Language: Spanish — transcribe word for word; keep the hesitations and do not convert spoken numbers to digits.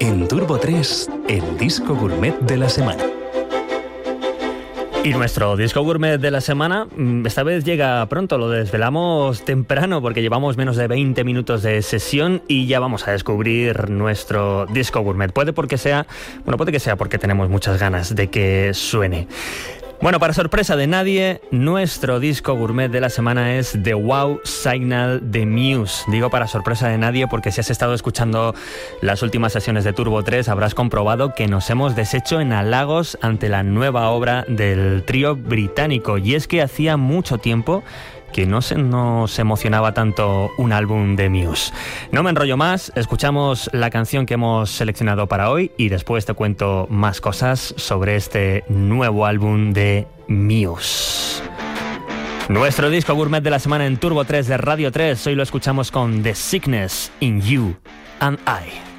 En Turbo tres, el disco gourmet de la semana. Y nuestro disco gourmet de la semana, esta vez llega pronto, lo desvelamos temprano porque llevamos menos de veinte minutos de sesión y ya vamos a descubrir nuestro disco gourmet. Puede porque sea, bueno, puede que sea porque tenemos muchas ganas de que suene. Bueno, para sorpresa de nadie, nuestro disco gourmet de la semana es The Wow Signal de Muse. Digo para sorpresa de nadie porque si has estado escuchando las últimas sesiones de Turbo tres habrás comprobado que nos hemos deshecho en halagos ante la nueva obra del trío británico. Y es que hacía mucho tiempo que no se nos emocionaba tanto un álbum de Muse. No me enrollo más, escuchamos la canción que hemos seleccionado para hoy y después te cuento más cosas sobre este nuevo álbum de Muse. Nuestro disco gourmet de la semana en Turbo tres de Radio tres, hoy lo escuchamos con The Sickness in You and I.